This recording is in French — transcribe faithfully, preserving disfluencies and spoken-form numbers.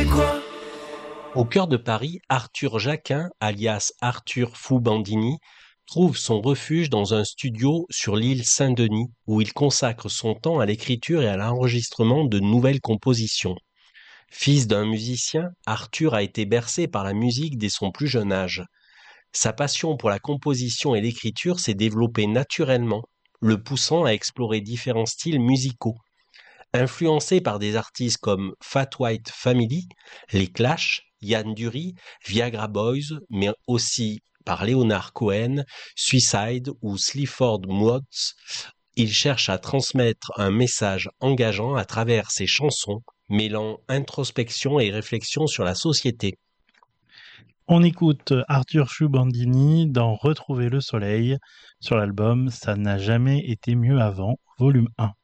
c'est quoi? Au cœur de Paris, Arthur Jacquin, alias Arthur Fou-Bandini, trouve son refuge dans un studio sur l'île Saint-Denis, où il consacre son temps à l'écriture et à l'enregistrement de nouvelles compositions. Fils d'un musicien, Arthur a été bercé par la musique dès son plus jeune âge. Sa passion pour la composition et l'écriture s'est développée naturellement, le poussant à explorer différents styles musicaux. Influencé par des artistes comme Fat White Family, les Clash, Yann Dury, Viagra Boys, mais aussi par Leonard Cohen, Suicide ou Sleaford Mods, il cherche à transmettre un message engageant à travers ses chansons, mêlant introspection et réflexion sur la société. On écoute Arthur Chou-Bandini dans Retrouver le soleil sur l'album Ça n'a jamais été mieux avant, volume un.